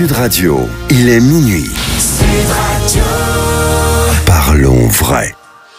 Sud Radio, il est minuit. Sud Radio. Parlons vrai.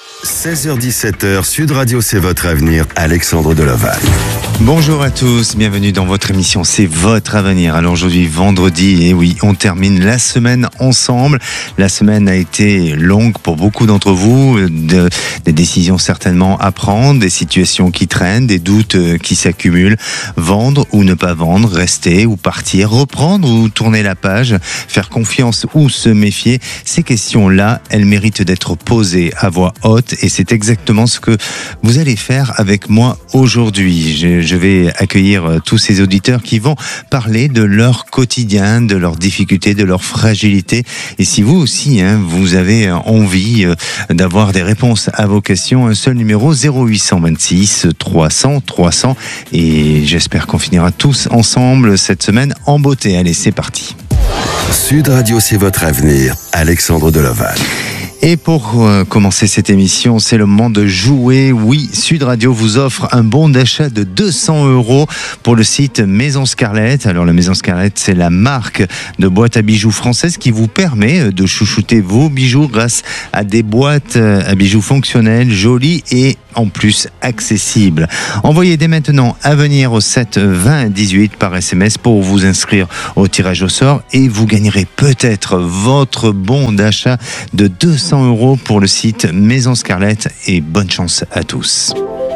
16h-17h, Sud Radio, c'est votre avenir. Alexandre Delaval. Bonjour à tous, bienvenue dans votre émission C'est votre avenir. Alors aujourd'hui vendredi, et oui, on termine la semaine ensemble. La semaine a été longue pour beaucoup d'entre vous, des décisions certainement à prendre, des situations qui traînent, des doutes qui s'accumulent. Vendre ou ne pas vendre, rester ou partir, reprendre ou tourner la page, faire confiance ou se méfier. Ces questions-là, elles méritent d'être posées à voix haute et c'est exactement ce que vous allez faire avec moi aujourd'hui. Je vais accueillir tous ces auditeurs qui vont parler de leur quotidien, de leurs difficultés, de leur fragilité. Et si vous aussi, vous avez envie d'avoir des réponses à vos questions, un seul numéro 0826 300 300. Et j'espère qu'on finira tous ensemble cette semaine en beauté. Allez, c'est parti. Sud Radio, c'est votre avenir. Alexandre Delaval. Et pour commencer cette émission, c'est le moment de jouer. Oui, Sud Radio vous offre un bon d'achat de 200 € pour le site Maison Scarlett. Alors la Maison Scarlett, c'est la marque de boîtes à bijoux française qui vous permet de chouchouter vos bijoux grâce à des boîtes à bijoux fonctionnelles, jolies et en plus accessibles. Envoyez dès maintenant à venir au 7 20 18 par SMS pour vous inscrire au tirage au sort et vous gagnerez peut-être votre bon d'achat de 200 € pour le site Maison Scarlett et bonne chance à tous.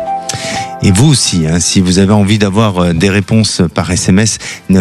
Et vous aussi, si vous avez envie d'avoir des réponses par SMS,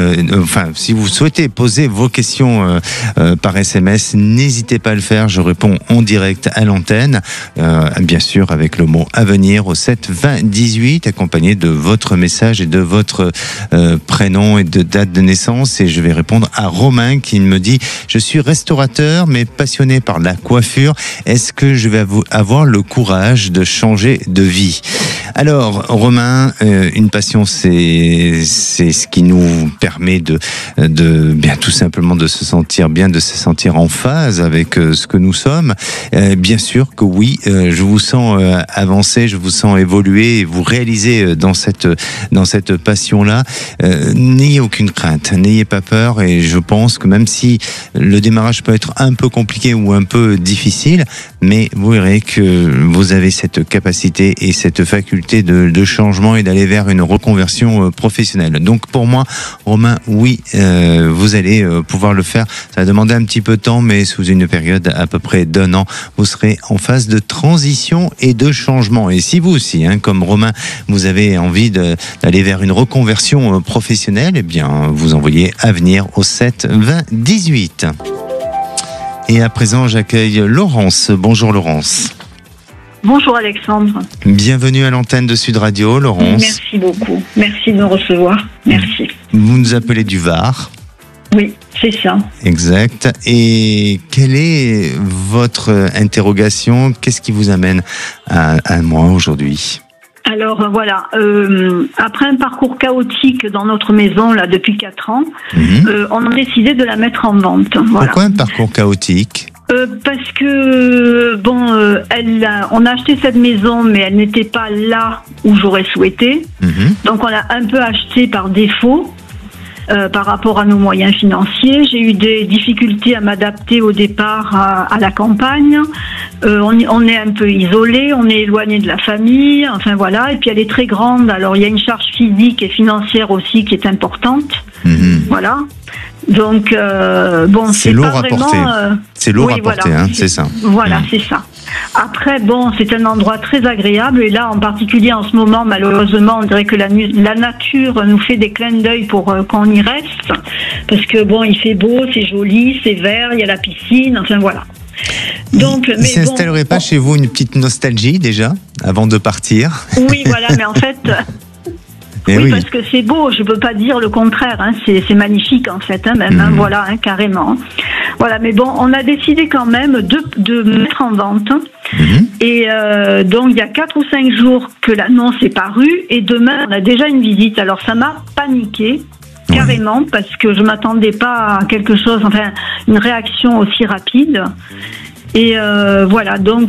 si vous souhaitez poser vos questions par SMS, n'hésitez pas à le faire. Je réponds en direct à l'antenne, bien sûr avec le mot avenir au 7 20 18, accompagné de votre message et de votre prénom et de date de naissance. Et je vais répondre à Romain qui me dit « Je suis restaurateur mais passionné par la coiffure. Est-ce que je vais avoir le courage de changer de vie ?» Alors, Romain, une passion, c'est ce qui nous permet de bien tout simplement de se sentir bien, de se sentir en phase avec ce que nous sommes. Bien sûr que oui, je vous sens avancer, je vous sens évoluer et vous réaliser dans cette passion-là. N'ayez aucune crainte, n'ayez pas peur et je pense que même si le démarrage peut être un peu compliqué ou un peu difficile, mais vous verrez que vous avez cette capacité et cette faculté de changement et d'aller vers une reconversion professionnelle. Donc pour moi, Romain, oui, vous allez pouvoir le faire. Ça va demander un petit peu de temps, mais sous une période à peu près d'1 an, vous serez en phase de transition et de changement. Et si vous aussi, comme Romain, vous avez envie d'aller vers une reconversion professionnelle, eh bien, vous envoyez avenir au 7 20 18. Et à présent, j'accueille Laurence. Bonjour Laurence. Bonjour Alexandre. Bienvenue à l'antenne de Sud Radio, Laurence. Merci beaucoup. Merci de me recevoir. Merci. Vous nous appelez du Var. Oui, c'est ça. Exact. Et quelle est votre interrogation ? Qu'est-ce qui vous amène à moi aujourd'hui ? Alors voilà, après un parcours chaotique dans notre maison là depuis 4 ans, on a décidé de la mettre en vente. Voilà. Pourquoi un parcours chaotique ? Parce que on a acheté cette maison, mais elle n'était pas là où j'aurais souhaité. Donc on l'a un peu acheté par défaut. Par rapport à nos moyens financiers. J'ai eu des difficultés à m'adapter au départ à la campagne. On est un peu isolé, on est éloigné de la famille, enfin voilà. Et puis elle est très grande, alors il y a une charge physique et financière aussi qui est importante. Voilà. Donc bon, c'est lourd pas à vraiment. Porter. C'est lourd à porter, voilà, c'est ça. Voilà, c'est ça. Après, bon, c'est un endroit très agréable et là, en particulier en ce moment, malheureusement, on dirait que la nature nous fait des clins d'œil pour qu'on y reste, parce que bon, il fait beau, c'est joli, c'est vert, il y a la piscine, enfin voilà. Donc, il s'installerait pas chez vous une petite nostalgie déjà avant de partir ? Oui, voilà, mais en fait. Oui, parce que c'est beau, je peux pas dire le contraire, c'est magnifique en fait, même, voilà, carrément. Voilà, mais bon, on a décidé quand même de mettre en vente. Et donc, il y a 4 ou 5 jours que l'annonce est parue, et demain, on a déjà une visite. Alors, ça m'a paniquée, carrément, parce que je m'attendais pas à quelque chose, enfin, une réaction aussi rapide. Et voilà, donc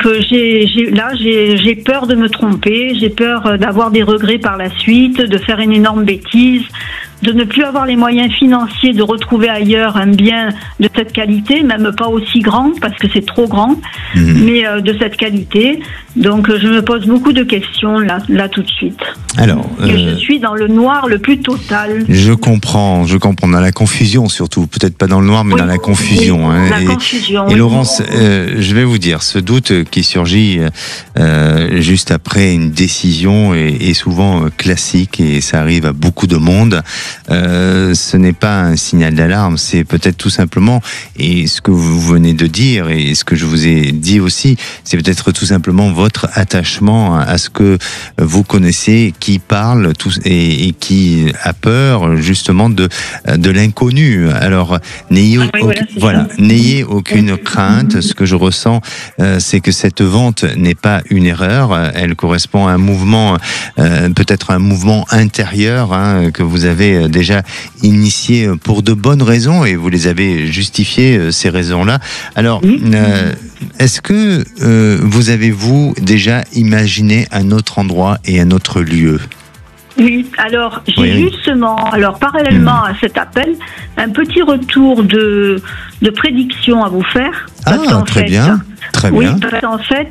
j'ai peur de me tromper, j'ai peur d'avoir des regrets par la suite, de faire une énorme bêtise. de ne plus avoir les moyens financiers de retrouver ailleurs un bien de cette qualité, même pas aussi grand parce que c'est trop grand, mais de cette qualité. Donc je me pose beaucoup de questions là tout de suite. Alors, et je suis dans le noir le plus total. Je comprends, dans la confusion surtout, peut-être pas dans le noir, mais dans la confusion. Oui, la confusion. Et Laurence, je vais vous dire, ce doute qui surgit juste après une décision est souvent classique et ça arrive à beaucoup de monde. Ce n'est pas un signal d'alarme, c'est peut-être tout simplement, et ce que vous venez de dire et ce que je vous ai dit aussi, c'est peut-être tout simplement votre attachement à ce que vous connaissez, qui parle et qui a peur justement de l'inconnu. Alors n'ayez n'ayez aucune crainte. Ce que je ressens, c'est que cette vente n'est pas une erreur. Elle correspond à un mouvement, peut-être un mouvement intérieur que vous avez déjà initié pour de bonnes raisons et vous les avez justifiées, ces raisons-là. Alors, est-ce que vous avez-vous déjà imaginé un autre endroit et un autre lieu ? Oui, alors j'ai justement, parallèlement à cet appel, un petit retour de prédiction à vous faire. Très bien. Oui, parce qu'en fait,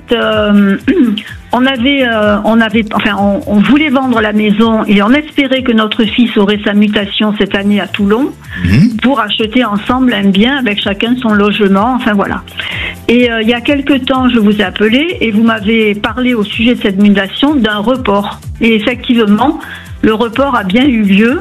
on voulait vendre la maison et on espérait que notre fils aurait sa mutation cette année à Toulon pour acheter ensemble un bien avec chacun son logement, enfin voilà. Et il y a quelque temps, je vous ai appelé et vous m'avez parlé au sujet de cette mutation d'un report. Et effectivement, le report a bien eu lieu.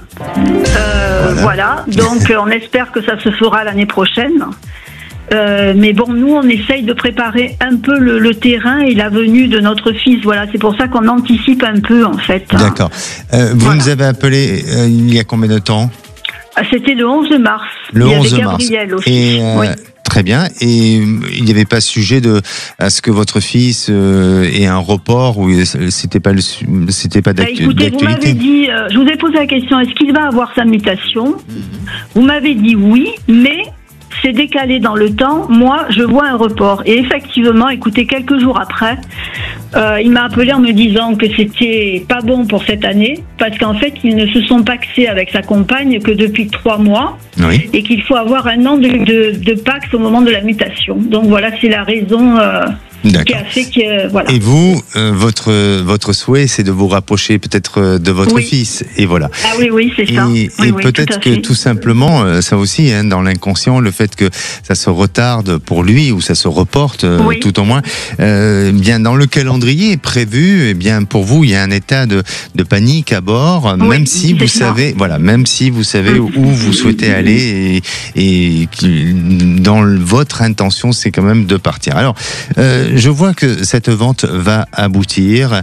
Voilà. Donc on espère que ça se fera l'année prochaine. Mais bon, nous, on essaye de préparer un peu le terrain et la venue de notre fils. Voilà, c'est pour ça qu'on anticipe un peu, en fait. D'accord. Vous nous avez appelé il y a combien de temps ? C'était le 11 mars. Le 11 mars. Gabriel aussi. Et très bien. Et il n'y avait pas sujet à ce que votre fils ait un report ou c'était pas d'actualité. Écoutez, vous m'avez dit, je vous ai posé la question, est-ce qu'il va avoir sa mutation ? Vous m'avez dit oui, mais c'est décalé dans le temps. Moi, je vois un report. Et effectivement, écoutez, quelques jours après, il m'a appelé en me disant que c'était pas bon pour cette année, parce qu'en fait, ils ne se sont pacsés avec sa compagne que depuis 3 mois, et qu'il faut avoir 1 an de pax au moment de la mutation. Donc voilà, c'est la raison qui a fait que voilà. Et vous, votre souhait, c'est de vous rapprocher peut-être de votre fils, et voilà. Ah oui, c'est ça. Et peut-être que tout simplement, ça aussi, dans l'inconscient, le fait que ça se retarde pour lui ou ça se reporte, tout au moins, bien dans le calendrier prévu, et bien pour vous, il y a un état de panique à bord, même si vous savez, même si vous savez où vous souhaitez aller et dans votre intention, c'est quand même de partir. Alors, je vois que cette vente va aboutir.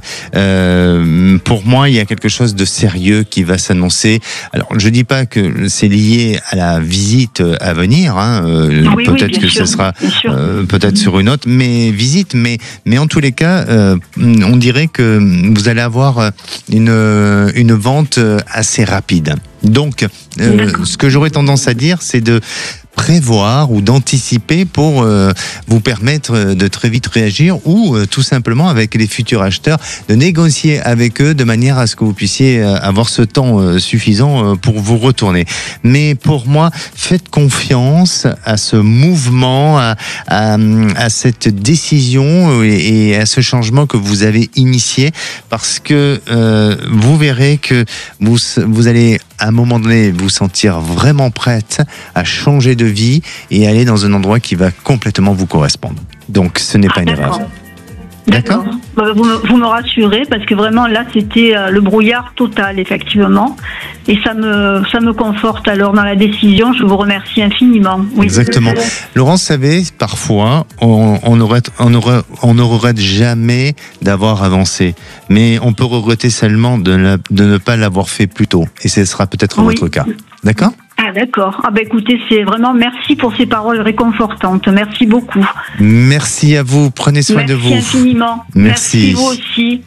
Pour moi, il y a quelque chose de sérieux qui va s'annoncer. Alors, je dis pas que c'est lié à la visite à venir. Peut-être que ce sera peut-être sur une autre visite, mais en tous les cas, on dirait que vous allez avoir une vente assez rapide. Donc, ce que j'aurais tendance à dire, c'est de prévoir ou d'anticiper pour vous permettre de très vite réagir ou tout simplement avec les futurs acheteurs de négocier avec eux de manière à ce que vous puissiez avoir ce temps suffisant pour vous retourner. Mais pour moi, faites confiance à ce mouvement, à cette décision et à ce changement que vous avez initié, parce que vous verrez que vous allez à un moment donné vous sentir vraiment prête à changer de vie et aller dans un endroit qui va complètement vous correspondre. Donc ce n'est pas une erreur. D'accord. Vous me rassurez parce que vraiment là c'était le brouillard total effectivement et ça me conforte alors dans la décision. Je vous remercie infiniment. Oui. Exactement. Laurence, savez, parfois on ne regrette jamais d'avoir avancé, mais on peut regretter seulement de ne pas l'avoir fait plus tôt et ce sera peut-être votre cas. D'accord ? Ah d'accord. Écoutez, c'est vraiment merci pour ces paroles réconfortantes. Merci beaucoup. Merci à vous. Prenez soin de vous. Merci infiniment. Merci vous aussi.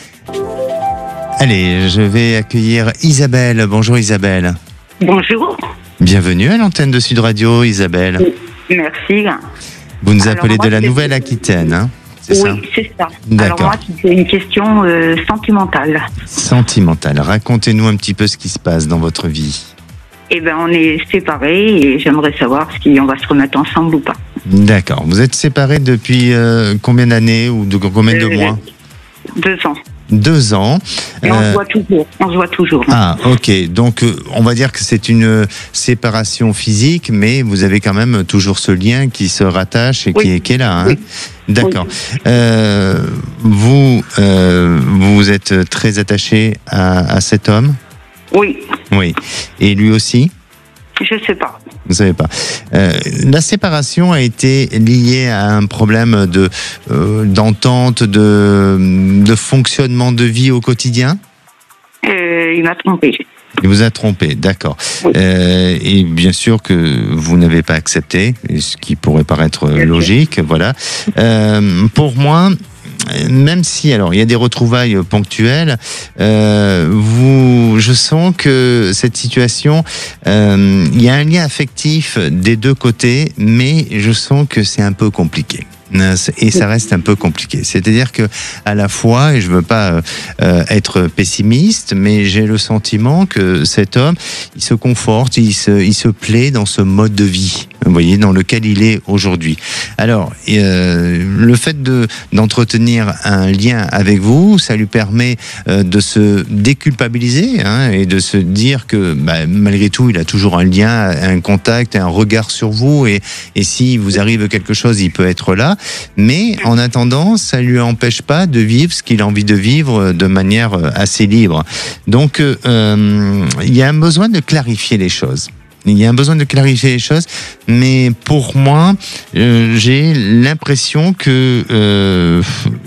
Allez, je vais accueillir Isabelle. Bonjour Isabelle. Bonjour. Bienvenue à l'antenne de Sud Radio, Isabelle. Merci. Vous nous appelez de la Nouvelle-Aquitaine, hein ? c'est ça? Oui, c'est ça. D'accord. Alors moi, c'est une question sentimentale. Sentimentale. Racontez-nous un petit peu ce qui se passe dans votre vie. Eh ben, on est séparés et j'aimerais savoir si on va se remettre ensemble ou pas. D'accord. Vous êtes séparés depuis combien d'années ou de combien de mois? 2 ans. 2 ans. Et on se voit toujours. On se voit toujours. Ah, ok. Donc, on va dire que c'est une séparation physique, mais vous avez quand même toujours ce lien qui se rattache et Oui. qui est là. Hein. Oui. D'accord. Oui. Vous êtes très attaché à cet homme? Oui, Oui. Et lui aussi? je sais pas. Vous savez pas. La séparation a été liée à un problème d'entente, de fonctionnement de vie au quotidien? Il m'a trompé. Il vous a trompé, d'accord. Oui. Et bien sûr que vous n'avez pas accepté, ce qui pourrait paraître logique, voilà. Pour moi, même si, alors, il y a des retrouvailles ponctuelles, je sens que cette situation, il y a un lien affectif des deux côtés, mais je sens que c'est un peu compliqué. Et ça reste un peu compliqué. C'est-à-dire que, à la fois, et je veux pas être pessimiste, mais j'ai le sentiment que cet homme, il se conforte, il se plaît dans ce mode de vie, vous voyez, dans lequel il est aujourd'hui. Alors, le fait d'entretenir un lien avec vous, ça lui permet de se déculpabiliser, hein, et de se dire que, malgré tout, il a toujours un lien, un contact, un regard sur vous, et si vous arrive quelque chose, il peut être là. Mais en attendant, ça ne lui empêche pas de vivre ce qu'il a envie de vivre de manière assez libre. Donc, il y a un besoin de clarifier les choses. Il y a un besoin de clarifier les choses, mais pour moi, j'ai l'impression que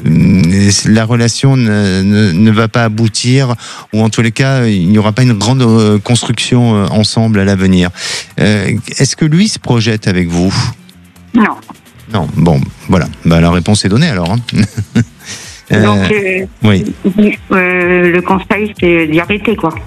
la relation ne va pas aboutir, ou en tous les cas, il n'y aura pas une grande construction ensemble à l'avenir. Est-ce que lui se projette avec vous? Non. Non, bon, voilà. La réponse est donnée alors. Hein. Donc, oui. Le conseil, c'est d'y arrêter, quoi.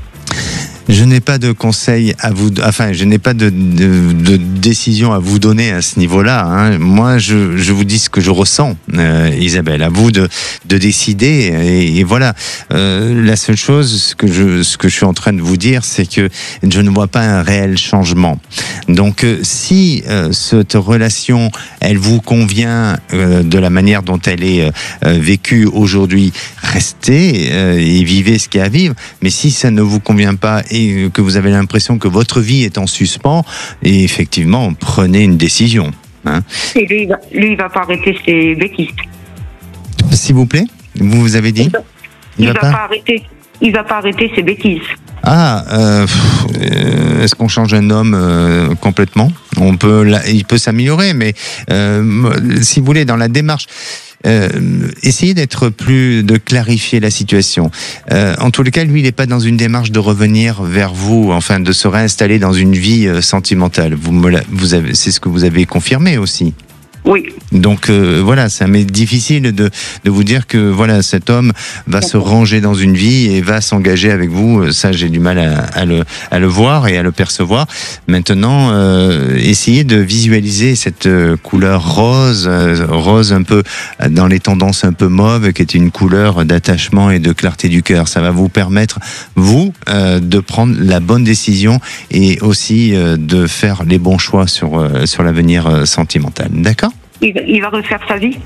Je n'ai pas de conseil à vous, enfin, je n'ai pas de décision à vous donner à ce niveau-là. Hein. Moi, je vous dis ce que je ressens, Isabelle. À vous de décider. Et voilà. La seule chose, ce que je suis en train de vous dire, c'est que je ne vois pas un réel changement. Donc, si cette relation, elle vous convient de la manière dont elle est vécue aujourd'hui, restez et vivez ce qu'il y a à vivre. Mais si ça ne vous convient pas et que vous avez l'impression que votre vie est en suspens, et effectivement, prenez une décision. Hein. Et lui, il va pas arrêter ses bêtises. S'il vous plaît, vous avez dit? Il va pas arrêter. Il va pas arrêter ses bêtises. Ah, est-ce qu'on change un homme complètement? Il peut s'améliorer, mais si vous voulez, dans la démarche, essayez de clarifier la situation. En tous les cas, lui, il n'est pas dans une démarche de revenir vers vous, enfin, de se réinstaller dans une vie sentimentale. C'est ce que vous avez confirmé aussi. Oui. Donc voilà, ça m'est difficile de vous dire que voilà, cet homme va se ranger dans une vie et va s'engager avec vous. Ça, j'ai du mal à le voir et à le percevoir. Maintenant, essayez de visualiser cette couleur rose un peu dans les tendances un peu mauve, qui est une couleur d'attachement et de clarté du cœur. Ça va vous permettre, vous, de prendre la bonne décision et aussi de faire les bons choix sur l'avenir sentimental. D'accord ? Il va refaire sa vie?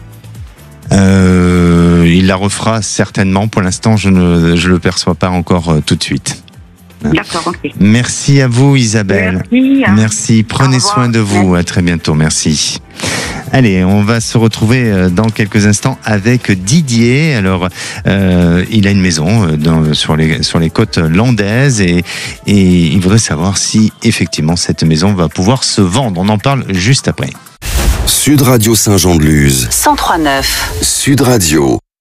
Il la refera certainement. Pour l'instant, je ne le perçois pas encore tout de suite. D'accord, ok. Merci à vous, Isabelle. Merci. Merci. Prenez soin de vous. À très bientôt. Merci. Allez, on va se retrouver dans quelques instants avec Didier. Alors, il a une maison sur les côtes landaises et il voudrait savoir si effectivement cette maison va pouvoir se vendre. On en parle juste après. Sud Radio Saint-Jean-de-Luz. 103.9. Sud Radio.